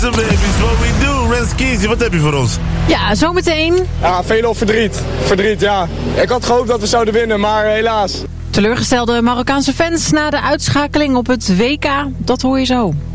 Baby's, what we do. Renskies, wat heb je voor ons? Ja, zometeen. Ja, veel verdriet. Verdriet, ja. Ik had gehoopt dat we zouden winnen, maar helaas. Teleurgestelde Marokkaanse fans na de uitschakeling op het WK. Dat hoor je zo.